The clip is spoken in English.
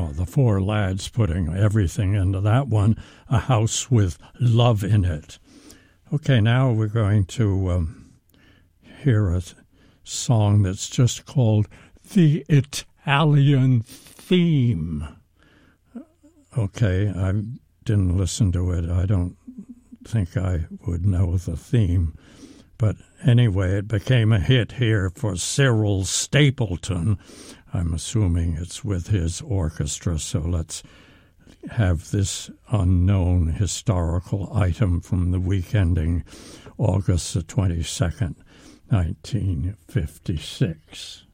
the four lads putting everything into that one, A House with Love in It. Okay, now we're going to hear a song that's just called The Italian Theme. Okay, I didn't listen to it. I don't think I would know the theme. But anyway, it became a hit here for Cyril Stapleton. I'm assuming it's with his orchestra, so let's have this unknown historical item from the week ending August the 22nd, 1956.